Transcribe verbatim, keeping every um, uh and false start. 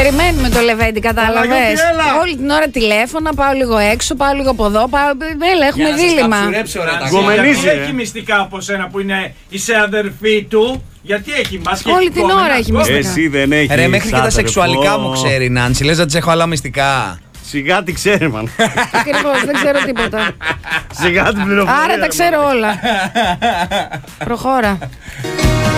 Περιμένουμε το Λεβέντι, κατάλαβες. Όλη την ώρα τηλέφωνα, πάω λίγο έξω, πάω λίγο από εδώ. Πάω... Έλα, έχουμε δίλημμα. Γιατί έχει μυστικά από σένα που είναι είσαι αδερφή του. Γιατί έχει μάσκες. Όλη την ώρα έχει μυστικά. Εσύ δεν έχεις. Ρε, μέχρι και τα σεξουαλικά μου ξέρει, Νάνση. Λες να της έχω άλλα μυστικά. Σιγά τι ξέρει, μαν. Ακριβώς, δεν ξέρω τίποτα. Σιγά την πληροφορία. Άρα τα ξέρω όλα. Προχώρα.